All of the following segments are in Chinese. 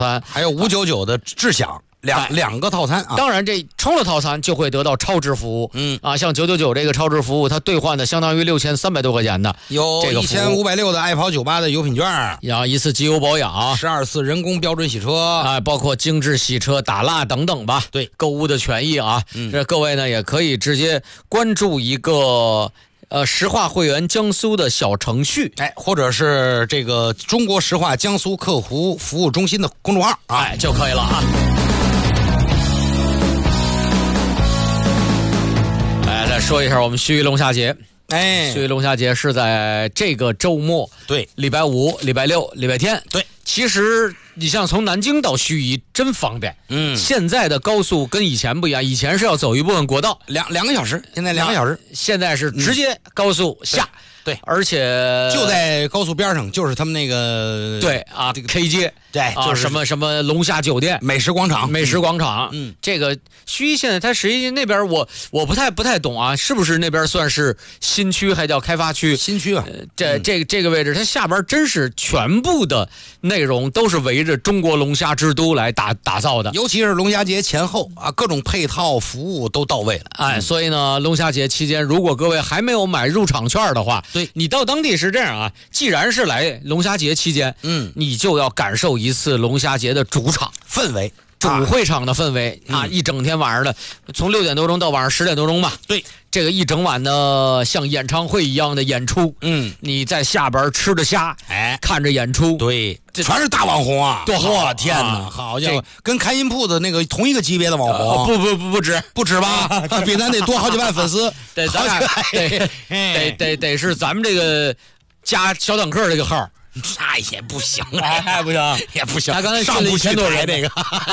餐， 还有599的智享。两个套餐啊， 当然这充了套餐就会得到超值服务，像999这个超值服务，它兑换的相当于6300多块钱的， 有这个 1560的爱跑酒吧的油品券， 然后1次机油保养 ，12次人工标准洗车， 包括精致洗车、打蜡等等吧。 对， 购物的权益啊，这各位呢也可以直接关注一个。石化会员江苏的小程序， 或者是这个中国石化江苏客户服务中心的公众号就可以了啊。再说一下我们盱眙龙虾节。盱眙龙虾节是在这个周末， 对， 礼拜五、礼拜六、礼拜天， 对。 其实你像从南京到盱眙真方便，现在的高速跟以前不一样，以前是要走一部分国道， 两个小时，现在2个小时， 现在是直接高速下。 对， 而且就在高速边上，就是他们那个这个 K 街，就是什么龙虾酒店、 美食广场， 这个盱眙现在它实际那边我不太懂啊，是不是那边算是新区还叫开发区？ 新区吧， 这个位置，它下边真是全部的内容都是围着中国龙虾之都来打造的， 尤其是龙虾节前后啊，各种配套服务都到位了。 所以呢，龙虾节期间，如果各位还没有买入场券的话， 对， 你到当地是这样啊，既然是来龙虾节期间，你就要感受一次龙虾节的主场氛围。 主会场的氛围一整天晚上的，从6点多钟到晚上10点多钟吧。 对， 这个一整晚的像演唱会一样的演出，你在下边吃着虾，看着演出， 对，全是大网红啊！ 多好， 天哪，好家伙，跟开音铺的那个同一个级别的网红，不止吧？比咱得多好几万粉丝， 得是咱们这个加小坦克这个号。 那也不行， 不行， 也不行。 他刚才上不去多人这个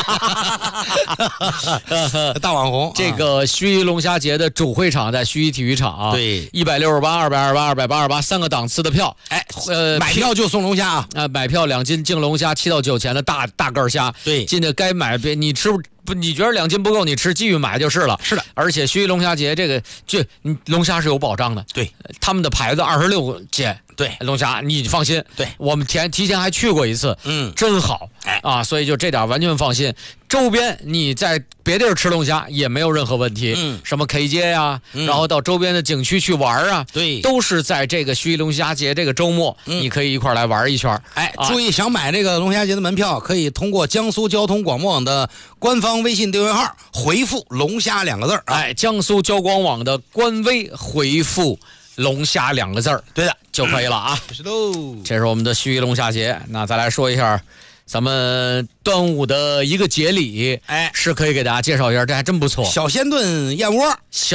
大网红。 这个盱眙龙虾节的主会场在盱眙体育场， 对 ，168、228、288 3个档次的票， 买票就送龙虾买票2斤净龙虾7到9钱的大个虾， 对， 进去该买你吃不？你觉得2斤不够，你吃继续买就是了。 是的， 而且盱眙龙虾节这个龙虾是有保障的， 对， 他们的牌子26节。 对， 龙虾你放心， 对， 我们提前还去过一次，真好，所以就这点完全放心。周边你在别地儿吃龙虾也没有任何问题，什么 K 街呀，然后到周边的景区去玩啊， 对， 都是在这个盱眙龙虾节这个周末，你可以一块来玩一圈。 注意，想买这个龙虾节的门票，可以通过江苏交通广播网的官方微信订阅号回复“龙虾”2个字江苏交广网的官微回复“龙虾”2个字， 对的就可以了啊。 是喽， 这是我们的盱眙龙虾节。那再来说一下咱们端午的一个节礼，是可以给大家介绍一下，这还真不错。 小鲜炖燕窝，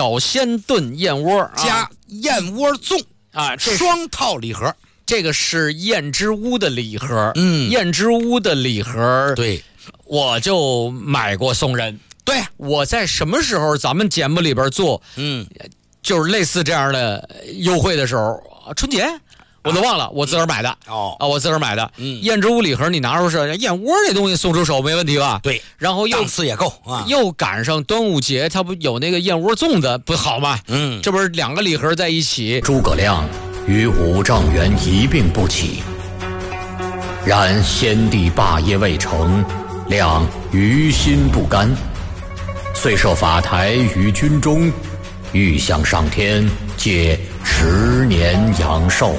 加燕窝粽双套礼盒。 这个是燕之屋的礼盒，燕之屋的礼盒， 对， 我就买过送人。 对， 我在什么时候咱们节目里边做，就是类似这样的优惠的时候，春节。我都忘了，我自个儿买的我自个儿买的。燕之屋礼盒你拿出是燕窝这东西送出手没问题吧？ 对， 然后档次也够啊， 又赶上端午节，它不有那个燕窝粽子不好吗？这不是2个礼盒在一起。 诸葛亮与五丈原一病不起，然先帝霸业未成，亮于心不甘，遂设法台于军中，欲向上天借10年阳寿。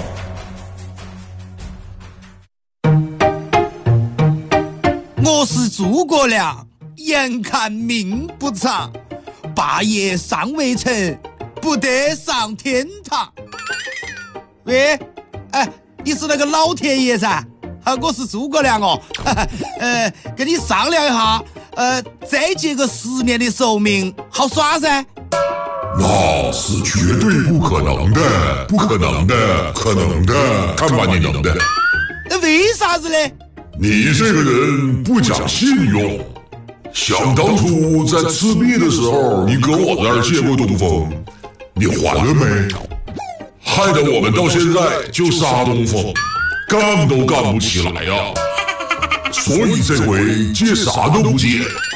我是诸葛亮，眼看命不长，霸业尚未成，不得上天堂。喂，你是那个老天爷噻？我是诸葛亮哦。跟你商量一下，再借个10年的寿命，好耍噻？ 那是绝对不可能的，不可能的，可能的，看把你能的。 为啥子呢？ 你这个人不讲信用。想当初在赤壁的时候，你跟我那儿借过东风，你还了没？害得我们到现在就杀东风，干都干不起来呀。所以这回借啥都不借。